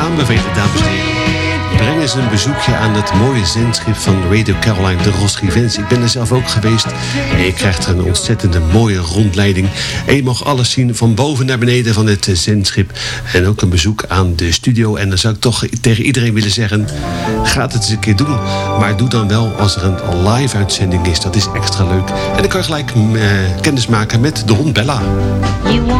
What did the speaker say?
Aanbevelen, dames en heren. Breng eens een bezoekje aan het mooie zendschip van Radio Caroline, de Roskilde. Ik ben er zelf ook geweest. En je krijgt er een ontzettende mooie rondleiding. En je mag alles zien van boven naar beneden van het zendschip. En ook een bezoek aan de studio. En dan zou ik toch tegen iedereen willen zeggen, ga het eens een keer doen. Maar doe dan wel als er een live uitzending is. Dat is extra leuk. En dan kan je gelijk kennis maken met de hond Bella.